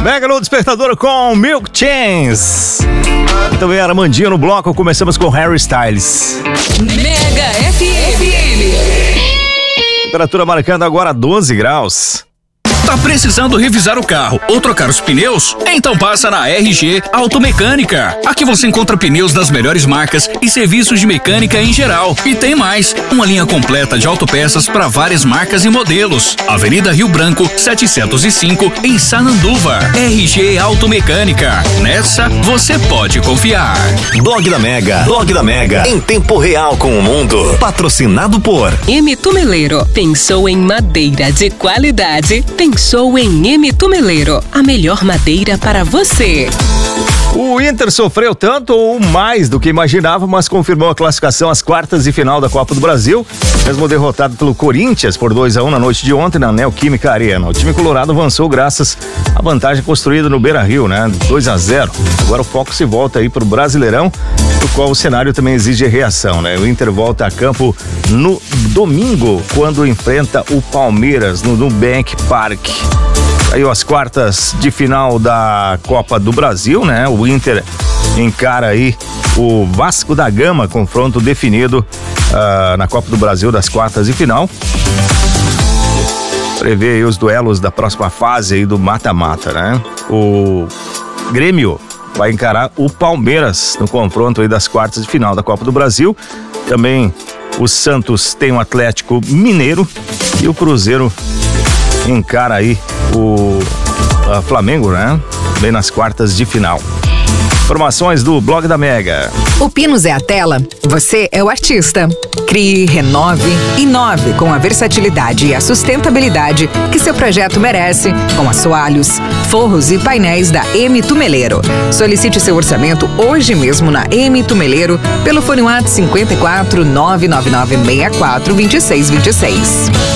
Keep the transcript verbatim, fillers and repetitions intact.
Mega no Despertador com Milk Chance. Também Armandinho no bloco. Começamos com Harry Styles. Mega F M. Temperatura marcando agora doze graus. Tá precisando revisar o carro ou trocar os pneus? Então passa na R G Automecânica. Aqui você encontra pneus das melhores marcas e serviços de mecânica em geral. E tem mais, uma linha completa de autopeças para várias marcas e modelos. Avenida Rio Branco, setecentos e cinco, em Sananduva. R G Automecânica. Nessa, você pode confiar. Blog da Mega. Blog da Mega. Em tempo real com o mundo. Patrocinado por M. Tumeleiro. Pensou em madeira de qualidade? Pensou em M. Tumeleiro, a melhor madeira para você. O Inter sofreu tanto ou mais do que imaginava, mas confirmou a classificação às quartas de final da Copa do Brasil, mesmo derrotado pelo Corinthians por dois a um na noite de ontem na Neoquímica Arena. O time colorado avançou graças à vantagem construída no Beira-Rio, né? dois a zero. Agora o foco se volta aí para o Brasileirão, do qual o cenário também exige reação, né? O Inter volta a campo no domingo, quando enfrenta o Palmeiras no Nubank Park. Aí as quartas de final da Copa do Brasil, né? O Inter encara aí o Vasco da Gama, confronto definido uh, na Copa do Brasil das quartas de final. Prevê aí os duelos da próxima fase aí do mata-mata, né? O Grêmio vai encarar o Palmeiras no confronto aí das quartas de final da Copa do Brasil. Também o Santos tem o Atlético Mineiro e o Cruzeiro encara aí o a Flamengo, né? Bem nas quartas de final. Informações do Blog da Mega. O Pinos é a tela, você é o artista. Crie, renove, inove com a versatilidade e a sustentabilidade que seu projeto merece, com assoalhos, forros e painéis da M. Tumeleiro. Solicite seu orçamento hoje mesmo na M. Tumeleiro pelo fone WhatsApp cinco quatro nove nove nove seis quatro dois seis dois seis.